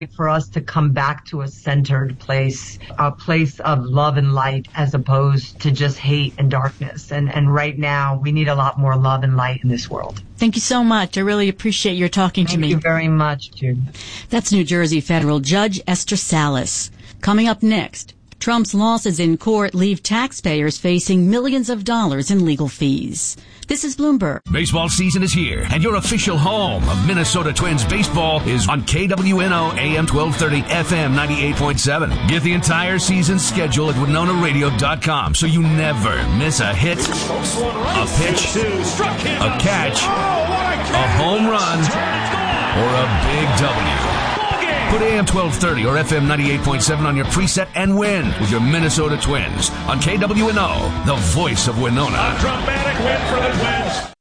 for us to come back to a centered place, a place of love and light as opposed to just hate and darkness. And right now we need a lot more love and light in this world. Thank you so much. I really appreciate your talking to me. Thank you very much, Jude. That's New Jersey federal Judge Esther Salas. Coming up next, Trump's losses in court leave taxpayers facing millions of dollars in legal fees. This is Bloomberg. Baseball season is here, and your official home of Minnesota Twins baseball is on KWNO AM 1230 FM 98.7. Get the entire season schedule at WinonaRadio.com so you never miss a hit, a pitch, a catch, a home run, or a big W. Put AM 1230 or FM 98.7 on your preset and win with your Minnesota Twins on KWNO, the voice of Winona. A dramatic win for the Twins.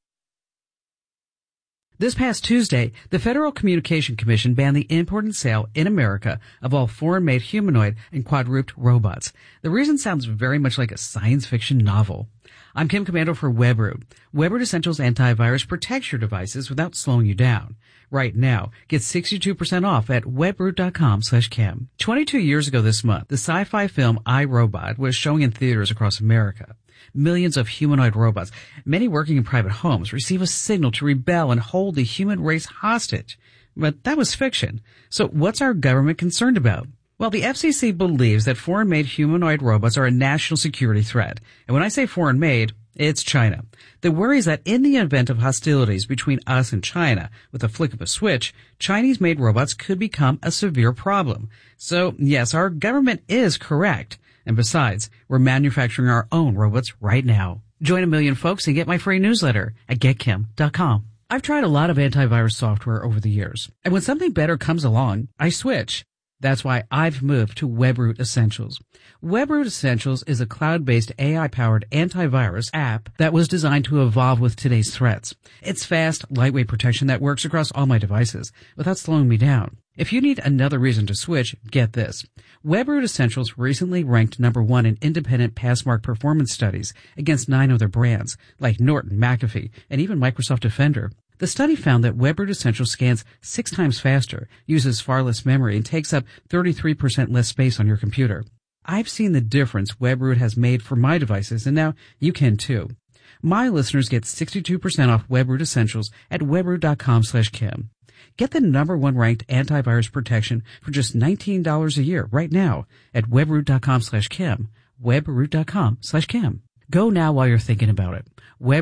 This past Tuesday, the Federal Communication Commission banned the import and sale in America of all foreign-made humanoid and quadruped robots. The reason sounds very much like a science fiction novel. I'm Kim Komando for WebRoot. WebRoot Essentials Antivirus protects your devices without slowing you down. Right now, get 62% off at webroot.com/Kim. 22 years ago this month, the sci-fi film I, Robot was showing in theaters across America. Millions of humanoid robots, many working in private homes, receive a signal to rebel and hold the human race hostage. But that was fiction. So what's our government concerned about? Well, the FCC believes that foreign-made humanoid robots are a national security threat. And when I say foreign-made, it's China. The worry is that in the event of hostilities between us and China, with a flick of a switch, Chinese-made robots could become a severe problem. So, yes, our government is correct. And besides, we're manufacturing our own robots right now. Join a million folks and get my free newsletter at getkim.com. I've tried a lot of antivirus software over the years, and when something better comes along, I switch. That's why I've moved to WebRoot Essentials. WebRoot Essentials is a cloud-based AI-powered antivirus app that was designed to evolve with today's threats. It's fast, lightweight protection that works across all my devices without slowing me down. If you need another reason to switch, get this. WebRoot Essentials recently ranked number 1 in independent Passmark performance studies against 9 other brands like Norton, McAfee, and even Microsoft Defender. The study found that WebRoot Essentials scans 6 times faster, uses far less memory, and takes up 33% less space on your computer. I've seen the difference WebRoot has made for my devices, and now you can too. My listeners get 62% off WebRoot Essentials at webroot.com/Kim. Get the number 1 ranked antivirus protection for just $19 a year right now at webroot.com/Kim. webroot.com/Kim. Go now while you're thinking about it.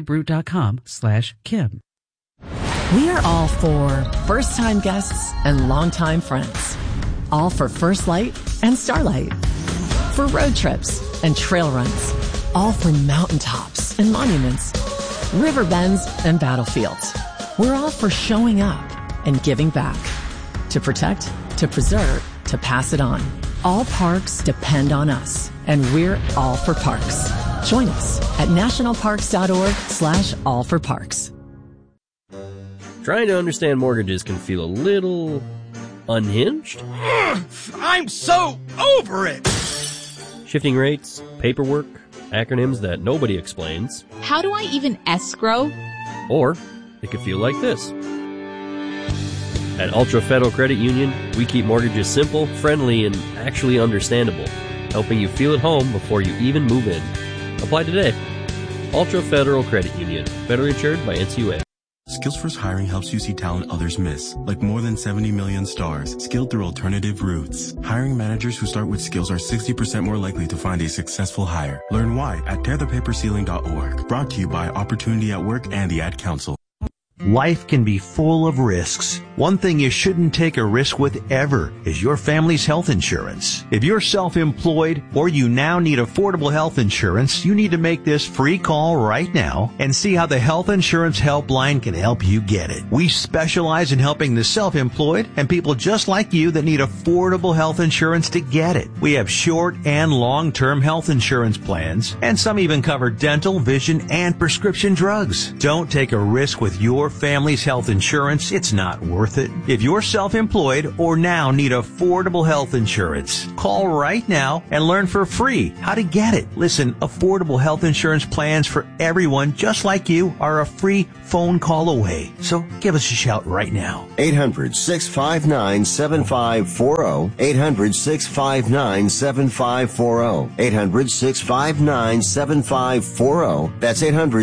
webroot.com/Kim. We are all for first-time guests and longtime friends. All for First Light and Starlight. For road trips and trail runs. All for mountaintops and monuments. River bends and battlefields. We're all for showing up and giving back. To protect, to preserve, to pass it on. All parks depend on us, and we're all for parks. Join us at nationalparks.org/allforparks. Trying to understand mortgages can feel a little unhinged. I'm so over it! Shifting rates, paperwork, acronyms that nobody explains. How do I even escrow? Or it could feel like this. At Ultra Federal Credit Union, we keep mortgages simple, friendly, and actually understandable, helping you feel at home before you even move in. Apply today. Ultra Federal Credit Union, federally insured by NCUA. Skillsforce Hiring helps you see talent others miss, like more than 70 million stars, skilled through alternative routes. Hiring managers who start with skills are 60% more likely to find a successful hire. Learn why at tearthepaperceiling.org. Brought to you by Opportunity at Work and the Ad Council. Life can be full of risks. One thing you shouldn't take a risk with ever is your family's health insurance. If you're self-employed or you now need affordable health insurance, you need to make this free call right now and see how the Health Insurance Helpline can help you get it. We specialize in helping the self-employed and people just like you that need affordable health insurance to get it. We have short and long-term health insurance plans, and some even cover dental, vision, and prescription drugs. Don't take a risk with your your family's health insurance, it's not worth it. If you're self-employed or now need affordable health insurance, call right now and learn for free how to get it. Listen, affordable health insurance plans for everyone just like you are a free phone call away. So give us a shout right now. 800-659-7540. 800-659-7540. 800-659-7540. That's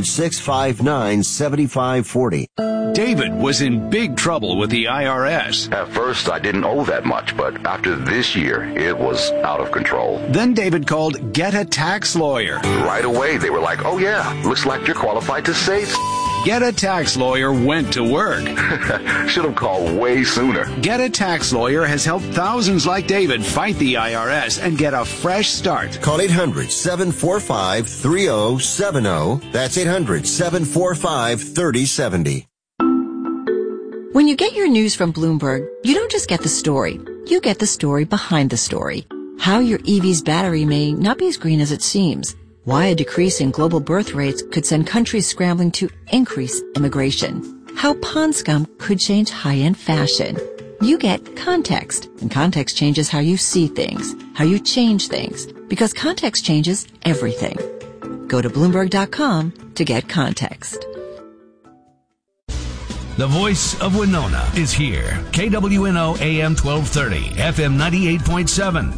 800-659-7540. David was in big trouble with the IRS. At first, I didn't owe that much, but after this year, it was out of control. Then David called Get a Tax Lawyer. Right away, they were like, oh yeah, looks like you're qualified to save. Get a Tax Lawyer went to work. Should have called way sooner. Get a Tax Lawyer has helped thousands like David fight the IRS and get a fresh start. Call 800-745-3070. That's 800-745-3070. When you get your news from Bloomberg, you don't just get the story. You get the story behind the story. How your EV's battery may not be as green as it seems. Why a decrease in global birth rates could send countries scrambling to increase immigration. How pond scum could change high-end fashion. You get context, and context changes how you see things, how you change things, because context changes everything. Go to Bloomberg.com to get context. The voice of Winona is here. KWNO AM 1230, FM 98.7.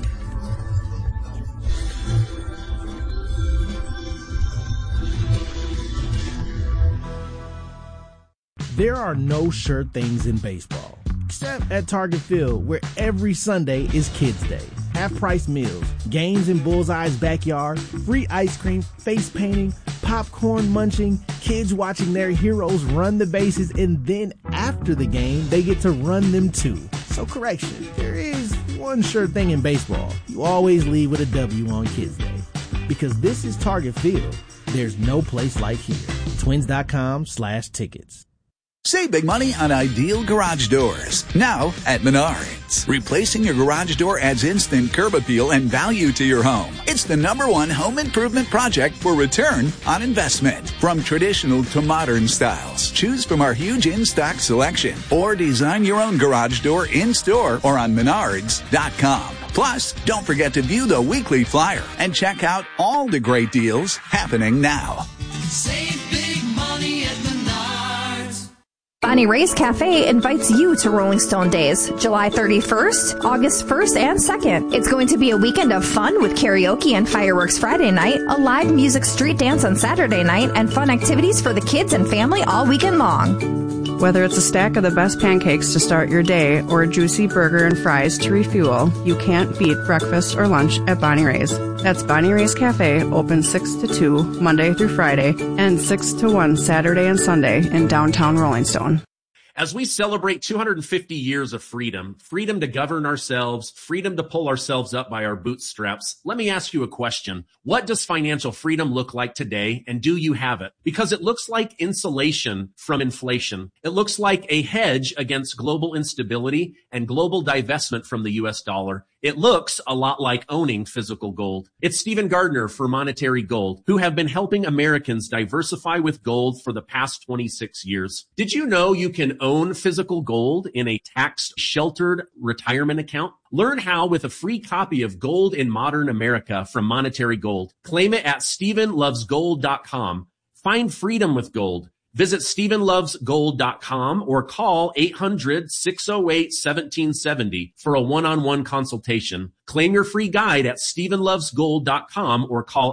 There are no sure things in baseball, except at Target Field, where every Sunday is Kids Day. Half-price meals, games in Bullseye's backyard, free ice cream, face painting, popcorn munching, kids watching their heroes run the bases, and then after the game, they get to run them too. So correction, there is one sure thing in baseball. You always leave with a W on Kids Day. Because this is Target Field. There's no place like here. Twins.com/tickets. Save big money on Ideal Garage Doors. Now at Menards. Replacing your garage door adds instant curb appeal and value to your home. It's the #1 home improvement project for return on investment. From traditional to modern styles, choose from our huge in-stock selection or design your own garage door in-store or on Menards.com. Plus, don't forget to view the weekly flyer and check out all the great deals happening now. Save big money at Menards. Bonnie Ray's Cafe invites you to Rolling Stone Days, July 31st, August 1st, and 2nd. It's going to be a weekend of fun with karaoke and fireworks Friday night, a live music street dance on Saturday night, and fun activities for the kids and family all weekend long. Whether it's a stack of the best pancakes to start your day or a juicy burger and fries to refuel, you can't beat breakfast or lunch at Bonnie Ray's. That's Bonnie Ray's Cafe, open 6 to 2, Monday through Friday, and 6 to 1 Saturday and Sunday in downtown Rolling Stone. As we celebrate 250 years of freedom, freedom to govern ourselves, freedom to pull ourselves up by our bootstraps, let me ask you a question. What does financial freedom look like today, and do you have it? Because it looks like insulation from inflation. It looks like a hedge against global instability and global divestment from the U.S. dollar. It looks a lot like owning physical gold. It's Stephen Gardner for Monetary Gold, who have been helping Americans diversify with gold for the past 26 years. Did you know you can own physical gold in a tax-sheltered retirement account? Learn how with a free copy of Gold in Modern America from Monetary Gold. Claim it at StephenLovesGold.com. Find freedom with gold. Visit StephenLovesGold.com or call 800-608-1770 for a one-on-one consultation. Claim your free guide at StephenLovesGold.com or call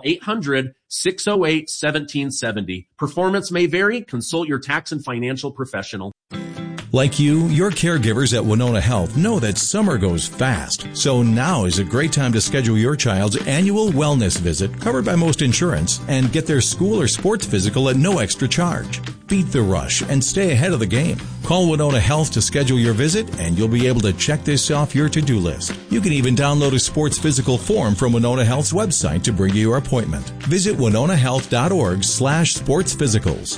800-608-1770. Performance may vary. Consult your tax and financial professional. Like you, your caregivers at Winona Health know that summer goes fast. So now is a great time to schedule your child's annual wellness visit, covered by most insurance, and get their school or sports physical at no extra charge. Beat the rush and stay ahead of the game. Call Winona Health to schedule your visit, and you'll be able to check this off your to-do list. You can even download a sports physical form from Winona Health's website to bring you your appointment. Visit winonahealth.org/sportsphysicals.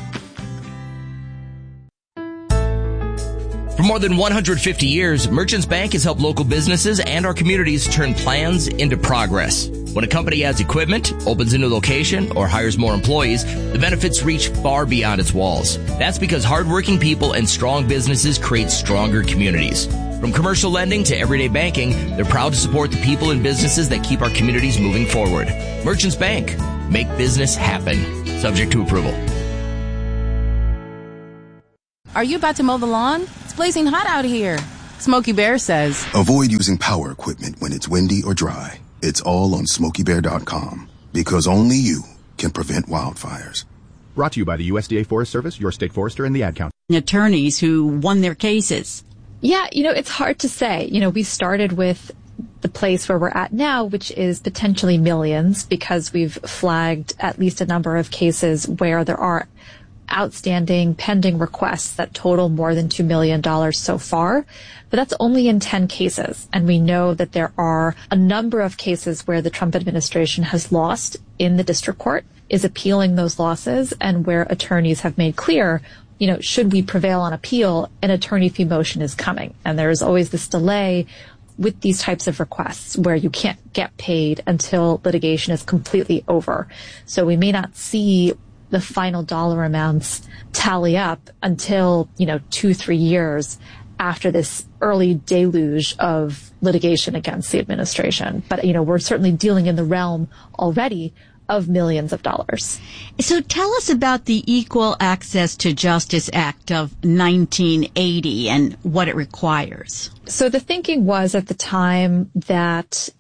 For more than 150 years, Merchants Bank has helped local businesses and our communities turn plans into progress. When a company adds equipment, opens a new location, or hires more employees, the benefits reach far beyond its walls. That's because hardworking people and strong businesses create stronger communities. From commercial lending to everyday banking, they're proud to support the people and businesses that keep our communities moving forward. Merchants Bank. Make business happen. Subject to approval. Are you about to mow the lawn? It's blazing hot out here. Smokey Bear says, avoid using power equipment when it's windy or dry. It's all on SmokeyBear.com, because only you can prevent wildfires. Brought to you by the USDA Forest Service, your state forester, and the Ad Council. Attorneys who won their cases. Yeah, it's hard to say. We started with the place where we're at now, which is potentially millions, because we've flagged at least a number of cases where there are outstanding pending requests that total more than $2 million so far. But that's only in 10 cases. And we know that there are a number of cases where the Trump administration has lost in the district court, is appealing those losses, and where attorneys have made clear, should we prevail on appeal, an attorney fee motion is coming. And there is always this delay with these types of requests where you can't get paid until litigation is completely over. So we may not see the final dollar amounts tally up until, 2-3 years after this early deluge of litigation against the administration. But, we're certainly dealing in the realm already of millions of dollars. So tell us about the Equal Access to Justice Act of 1980 and what it requires. So the thinking was at the time that,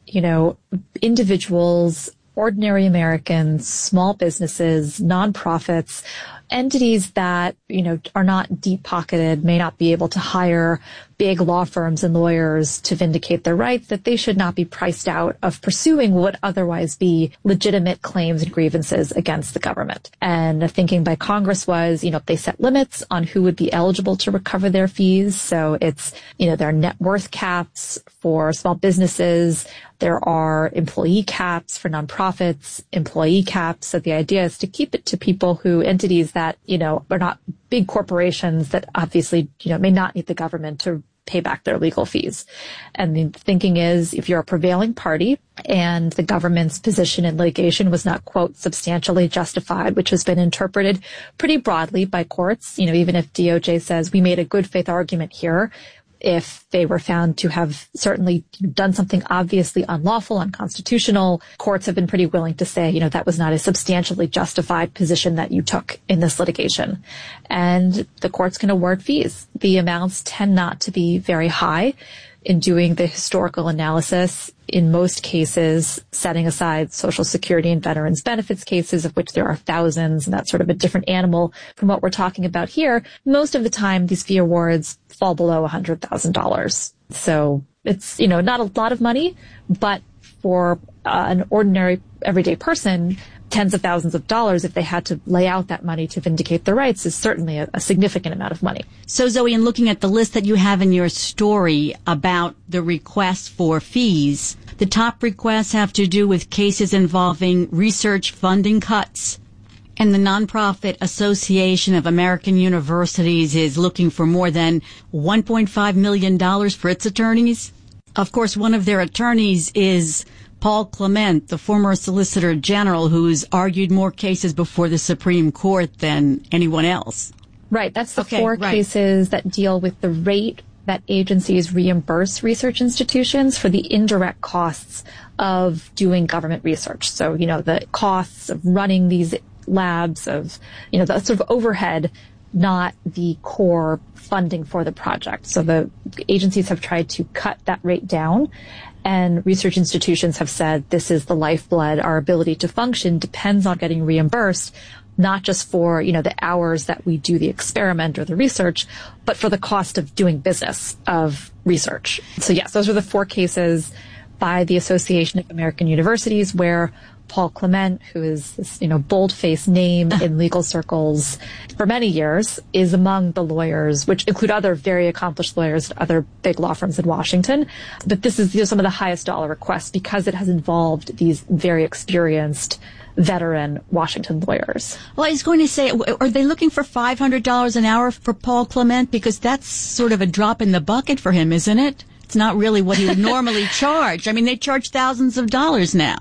individuals, ordinary Americans, small businesses, nonprofits, entities that, are not deep-pocketed, may not be able to hire big law firms and lawyers to vindicate their rights, that they should not be priced out of pursuing what would otherwise be legitimate claims and grievances against the government. And the thinking by Congress was, they set limits on who would be eligible to recover their fees. So it's, there are net worth caps for small businesses. There are employee caps for nonprofits, employee caps. So the idea is to keep it to entities that, are not big corporations that obviously, may not need the government to pay back their legal fees. And the thinking is, if you're a prevailing party and the government's position in litigation was not, quote, substantially justified, which has been interpreted pretty broadly by courts, even if DOJ says we made a good faith argument here, if they were found to have certainly done something obviously unlawful, unconstitutional, courts have been pretty willing to say, that was not a substantially justified position that you took in this litigation. And the courts can award fees. The amounts tend not to be very high. In doing the historical analysis, in most cases, setting aside Social Security and veterans benefits cases, of which there are thousands, and that's sort of a different animal from what we're talking about here, most of the time these fee awards fall below $100,000. So it's, not a lot of money, but for an ordinary everyday person, tens of thousands of dollars, if they had to lay out that money to vindicate their rights, is certainly a significant amount of money. So Zoe, in looking at the list that you have in your story about the requests for fees, the top requests have to do with cases involving research funding cuts. And the Nonprofit Association of American Universities is looking for more than $1.5 million for its attorneys. Of course, one of their attorneys is Paul Clement, the former Solicitor General, who's argued more cases before the Supreme Court than anyone else. Right. That's the four cases that deal with the rate that agencies reimburse research institutions for the indirect costs of doing government research. So, the costs of running these labs, of, the sort of overhead, not the core funding for the project. So the agencies have tried to cut that rate down. And research institutions have said this is the lifeblood. Our ability to function depends on getting reimbursed, not just for, the hours that we do the experiment or the research, but for the cost of doing business of research. So yes, those are the four cases by the Association of American Universities where Paul Clement, who is this, bold-faced name in legal circles for many years, is among the lawyers, which include other very accomplished lawyers at other big law firms in Washington. But this is some of the highest dollar requests because it has involved these very experienced veteran Washington lawyers. Well, I was going to say, are they looking for $500 an hour for Paul Clement? Because that's sort of a drop in the bucket for him, isn't it? It's not really what he would normally charge. I mean, they charge thousands of dollars now.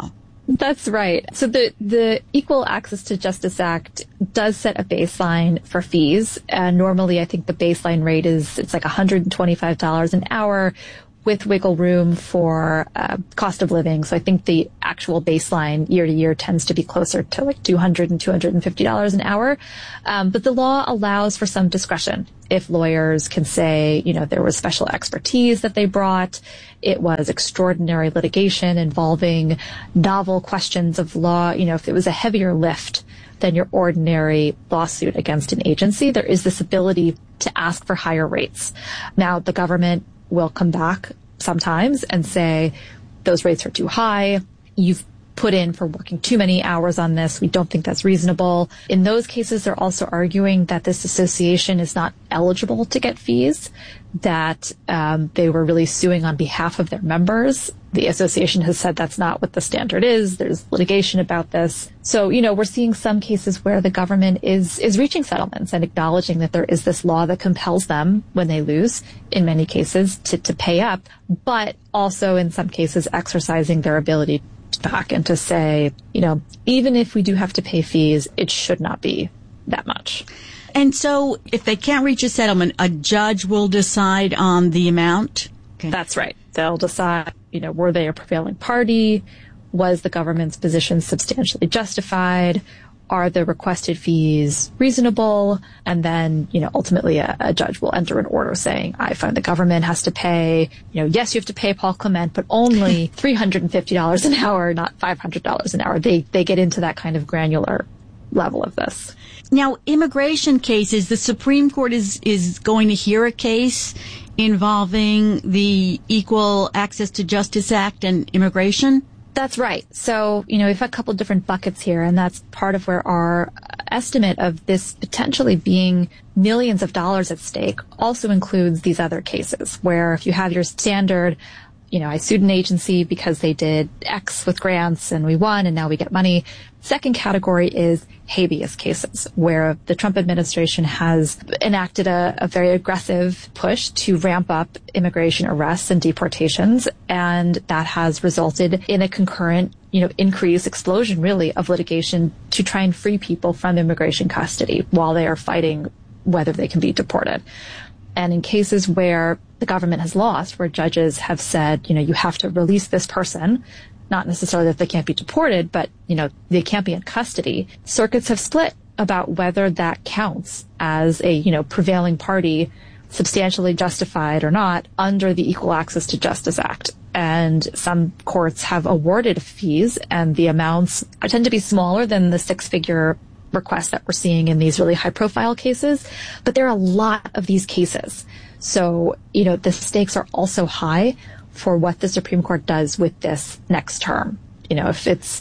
That's right. So the Equal Access to Justice Act does set a baseline for fees. Normally, I think the baseline rate it's like $125 an hour with wiggle room for cost of living. So I think the actual baseline year to year tends to be closer to like $200 and $250 an hour. But the law allows for some discretion. If lawyers can say, there was special expertise that they brought, it was extraordinary litigation involving novel questions of law, if it was a heavier lift than your ordinary lawsuit against an agency, there is this ability to ask for higher rates. Now, the government will come back sometimes and say, those rates are too high. You've put in for working too many hours on this. We don't think that's reasonable. In those cases, they're also arguing that this association is not eligible to get fees, that they were really suing on behalf of their members. The association has said that's not what the standard is. There's litigation about this. So, we're seeing some cases where the government is reaching settlements and acknowledging that there is this law that compels them when they lose, in many cases, to pay up, but also in some cases exercising their ability back and to say, even if we do have to pay fees, it should not be that much. And so if they can't reach a settlement, a judge will decide on the amount? Okay. That's right. They'll decide, were they a prevailing party? Was the government's position substantially justified? Are the requested fees reasonable? And then, ultimately a judge will enter an order saying, I find the government has to pay, yes, you have to pay Paul Clement, but only $350 an hour, not $500 an hour. They get into that kind of granular level of this. Now, immigration cases, the Supreme Court is going to hear a case involving the Equal Access to Justice Act and immigration? That's right. So, we have a couple of different buckets here, and that's part of where our estimate of this potentially being millions of dollars at stake also includes these other cases where if you have your standard, I sued an agency because they did X with grants and we won and now we get money. Second category is habeas cases where the Trump administration has enacted a very aggressive push to ramp up immigration arrests and deportations. And that has resulted in a concurrent, explosion really of litigation to try and free people from immigration custody while they are fighting whether they can be deported. And in cases where the government has lost, where judges have said, you have to release this person, not necessarily that they can't be deported, but, they can't be in custody, circuits have split about whether that counts as a, prevailing party, substantially justified or not, under the Equal Access to Justice Act. And some courts have awarded fees, and the amounts tend to be smaller than the six-figure requests that we're seeing in these really high-profile cases. But there are a lot of these cases. So, the stakes are also high for what the Supreme Court does with this next term. If it's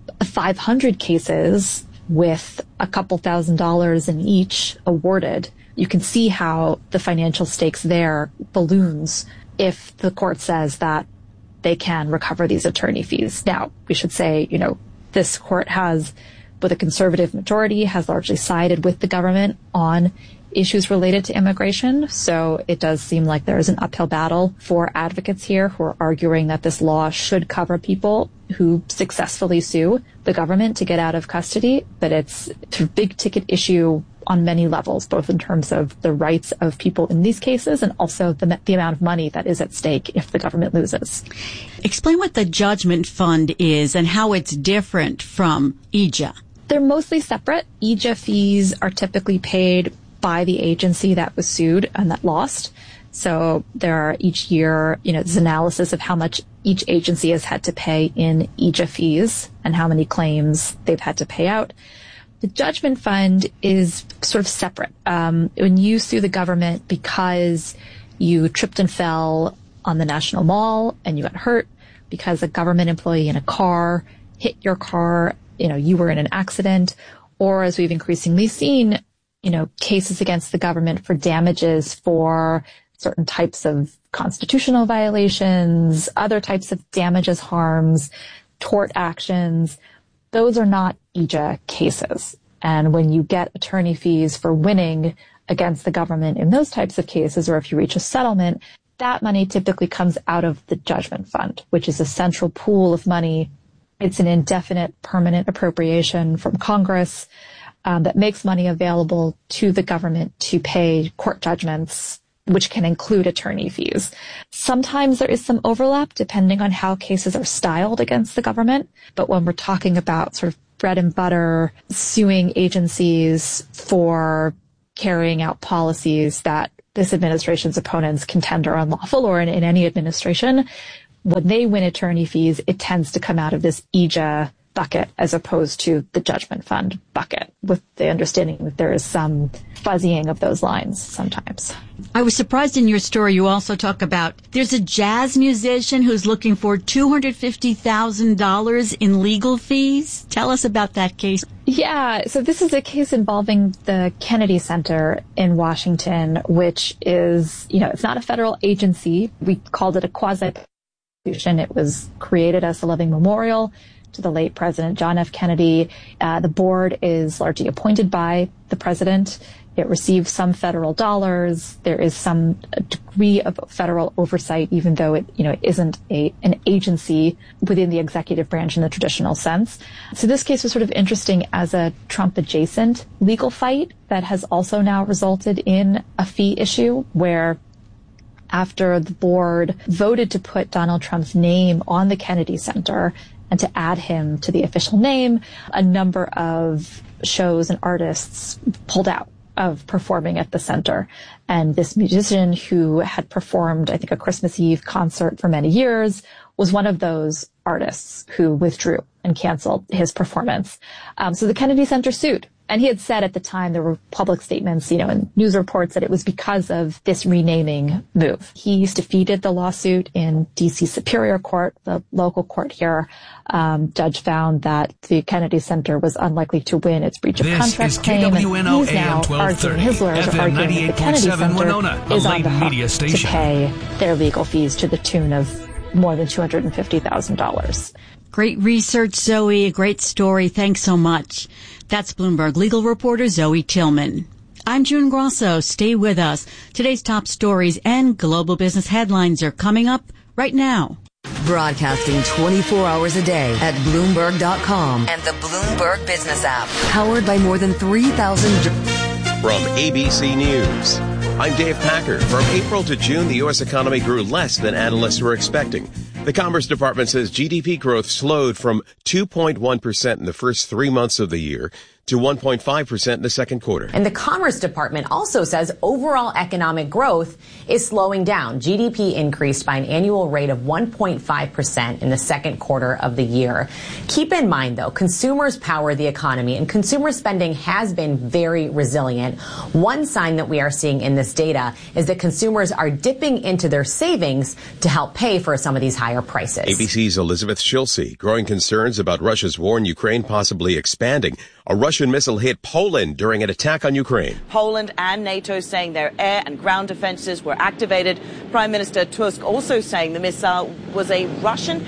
500 cases with a couple $1,000s in each awarded, you can see how the financial stakes there balloons if the court says that they can recover these attorney fees. Now, we should say, this court has, with a conservative majority, has largely sided with the government on issues related to immigration. So it does seem like there is an uphill battle for advocates here who are arguing that this law should cover people who successfully sue the government to get out of custody. But it's a big ticket issue on many levels, both in terms of the rights of people in these cases and also the amount of money that is at stake if the government loses. Explain what the judgment fund is and how it's different from EJA. They're mostly separate. EJA fees are typically paid by the agency that was sued and that lost. So there are each year, this analysis of how much each agency has had to pay in EJA fees and how many claims they've had to pay out. The judgment fund is sort of separate. When you sue the government because you tripped and fell on the National Mall and you got hurt, because a government employee in a car hit your car, you were in an accident, or as we've increasingly seen, cases against the government for damages for certain types of constitutional violations, other types of damages, harms, tort actions. Those are not EJA cases. And when you get attorney fees for winning against the government in those types of cases, or if you reach a settlement, that money typically comes out of the judgment fund, which is a central pool of money It's an indefinite permanent appropriation from Congress that makes money available to the government to pay court judgments, which can include attorney fees. Sometimes there is some overlap depending on how cases are styled against the government. But when we're talking about sort of bread and butter, suing agencies for carrying out policies that this administration's opponents contend are unlawful, or in any administration, when they win attorney fees, it tends to come out of this EJA bucket as opposed to the judgment fund bucket, with the understanding that there is some fuzzying of those lines sometimes. I was surprised in your story you also talk about there's a jazz musician who's looking for $250,000 in legal fees. Tell us about that case. Yeah, so this is a case involving the Kennedy Center in Washington, which is, it's not a federal agency. We called it a quasi-institution. It was created as a living memorial to the late President John F. Kennedy. The board is largely appointed by the president. It receives some federal dollars. There is some degree of federal oversight, even though it isn't an agency within the executive branch in the traditional sense. So this case was sort of interesting as a Trump-adjacent legal fight that has also now resulted in a fee issue where, after the board voted to put Donald Trump's name on the Kennedy Center and to add him to the official name, a number of shows and artists pulled out of performing at the center. And this musician, who had performed, I think, a Christmas Eve concert for many years, was one of those artists who withdrew and canceled his performance. So the Kennedy Center sued. And he had said at the time, there were public statements, and news reports, that it was because of this renaming move. He's defeated the lawsuit in D.C. Superior Court, the local court here. Judge found that the Kennedy Center was unlikely to win its breach of contract claim. This is KWNO AM 1230, his lawyers are arguing that the Kennedy Center Winona, is on the hook to pay their legal fees to the tune of more than $250,000. Great research, Zoe. A great story. Thanks so much. That's Bloomberg legal reporter Zoe Tillman. I'm June Grosso. Stay with us. Today's top stories and global business headlines are coming up right now. Broadcasting 24 hours a day at Bloomberg.com and the Bloomberg Business app. Powered by more than 3,000... From ABC News, I'm Dave Packer. From April to June, the U.S. economy grew less than analysts were expecting. The Commerce Department says GDP growth slowed from 2.1% in the first 3 months of the year to 1.5% in the second quarter. And the Commerce Department also says overall economic growth is slowing down. GDP increased by an annual rate of 1.5% in the second quarter of the year. Keep in mind, though, consumers power the economy, and consumer spending has been very resilient. One sign that we are seeing in this data is that consumers are dipping into their savings to help pay for some of these higher prices. ABC's Elizabeth Schulze. Growing concerns about Russia's war in Ukraine possibly expanding. A Russian missile hit Poland during an attack on Ukraine. Poland and NATO saying their air and ground defenses were activated. Prime Minister Tusk also saying the missile was a Russian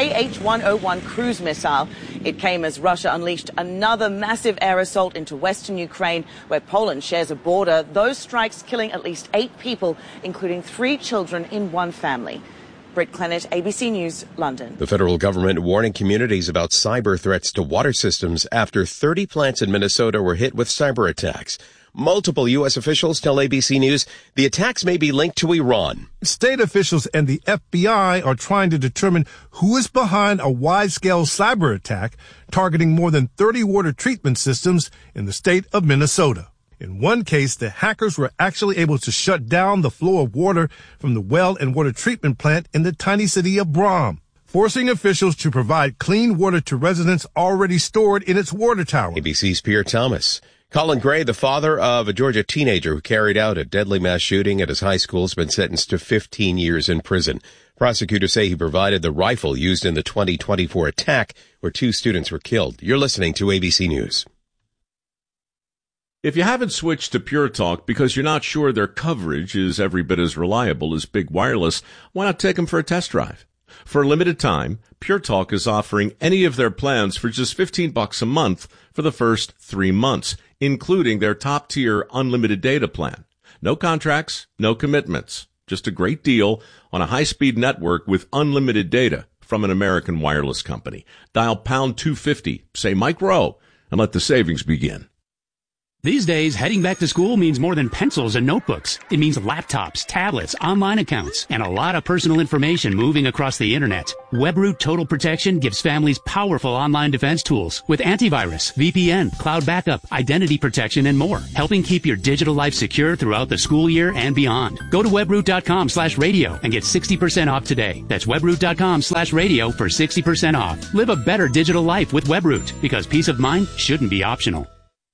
Kh-101 cruise missile. It came as Russia unleashed another massive air assault into western Ukraine, where Poland shares a border. Those strikes killing at least 8 people, including 3 children in one family. Britt Clennett, ABC News, London. The federal government warning communities about cyber threats to water systems after 30 plants in Minnesota were hit with cyber attacks. Multiple U.S. officials tell ABC News the attacks may be linked to Iran. State officials and the FBI are trying to determine who is behind a wide-scale cyber attack targeting more than 30 water treatment systems in the state of Minnesota. In one case, the hackers were actually able to shut down the flow of water from the well and water treatment plant in the tiny city of Brom, forcing officials to provide clean water to residents already stored in its water tower. ABC's Pierre Thomas. Colin Gray, the father of a Georgia teenager who carried out a deadly mass shooting at his high school, has been sentenced to 15 years in prison. Prosecutors say he provided the rifle used in the 2024 attack where 2 students were killed. You're listening to ABC News. If you haven't switched to Pure Talk because you're not sure their coverage is every bit as reliable as Big Wireless, why not take them for a test drive? For a limited time, Pure Talk is offering any of their plans for just $15 a month for the first 3 months, including their top-tier unlimited data plan. No contracts, no commitments. Just a great deal on a high-speed network with unlimited data from an American Wireless company. Dial pound 250, say Mike Rowe, and let the savings begin. These days, heading back to school means more than pencils and notebooks. It means laptops, tablets, online accounts, and a lot of personal information moving across the internet. WebRoot Total Protection gives families powerful online defense tools with antivirus, VPN, cloud backup, identity protection, and more, helping keep your digital life secure throughout the school year and beyond. Go to webroot.com/radio and get 60% off today. That's webroot.com/radio for 60% off. Live a better digital life with WebRoot, because peace of mind shouldn't be optional.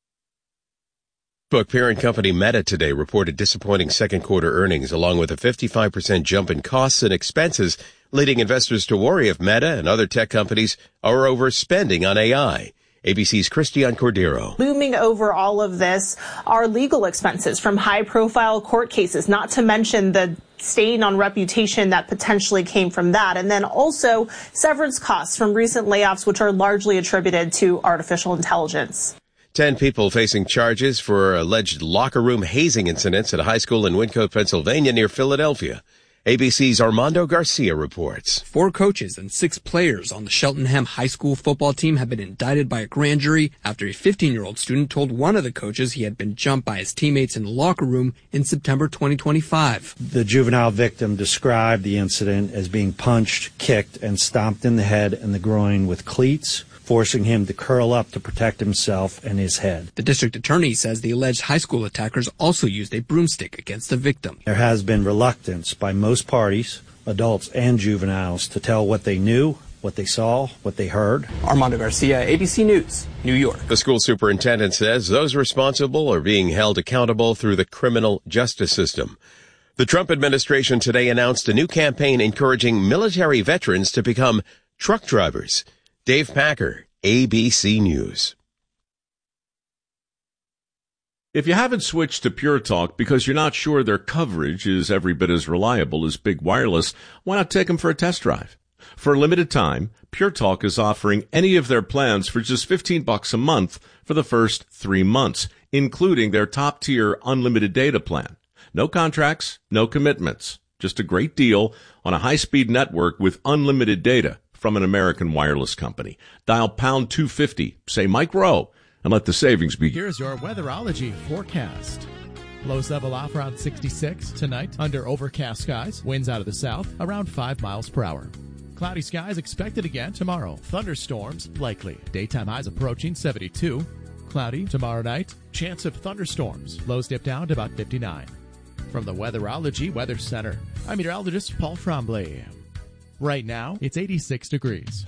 Facebook parent company Meta today reported disappointing second quarter earnings, along with a 55% jump in costs and expenses, leading investors to worry if Meta and other tech companies are overspending on AI. ABC's Christiane Cordero. Looming over all of this are legal expenses from high-profile court cases, not to mention the stain on reputation that potentially came from that, and then also severance costs from recent layoffs, which are largely attributed to artificial intelligence. 10 people facing charges for alleged locker room hazing incidents at a high school in Wyncote, Pennsylvania, near Philadelphia. ABC's Armando Garcia reports. 4 coaches and 6 players on the Cheltenham High School football team have been indicted by a grand jury after a 15-year-old student told one of the coaches he had been jumped by his teammates in the locker room in September 2025. The juvenile victim described the incident as being punched, kicked, and stomped in the head and the groin with cleats, forcing him to curl up to protect himself and his head. The district attorney says the alleged high school attackers also used a broomstick against the victim. There has been reluctance by most parties, adults and juveniles, to tell what they knew, what they saw, what they heard. Armando Garcia, ABC News, New York. The school superintendent says those responsible are being held accountable through the criminal justice system. The Trump administration today announced a new campaign encouraging military veterans to become truck drivers. Dave Packer, ABC News. If you haven't switched to Pure Talk because you're not sure their coverage is every bit as reliable as Big Wireless, why not take them for a test drive? For a limited time, Pure Talk is offering any of their plans for just $15 a month for the first 3 months, including their top-tier unlimited data plan. No contracts, no commitments, just a great deal on a high-speed network with unlimited data from an American Wireless company. Dial pound 250, say Mike Rowe, and let the savings begin. Here's your weatherology forecast. Lows level off around 66 tonight under overcast skies. Winds out of the south around 5 miles per hour. Cloudy skies expected again tomorrow. Thunderstorms likely. Daytime highs approaching 72. Cloudy tomorrow night. Chance of thunderstorms. Lows dip down to about 59. From the Weatherology Weather Center, I'm meteorologist Paul Tremblay. Right now, it's 86 degrees.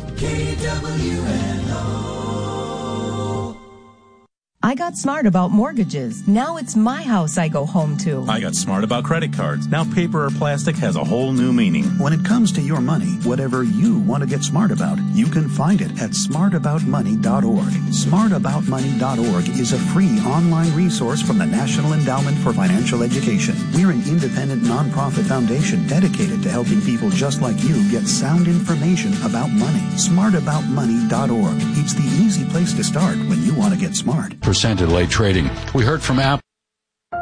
I got smart about mortgages. Now it's my house I go home to. I got smart about credit cards. Now paper or plastic has a whole new meaning. When it comes to your money, whatever you want to get smart about, you can find it at smartaboutmoney.org. Smartaboutmoney.org is a free online resource from the National Endowment for Financial Education. We're an independent nonprofit foundation dedicated to helping people just like you get sound information about money. Smartaboutmoney.org. It's the easy place to start when you want to get smart. % delay trading. We heard from Apple.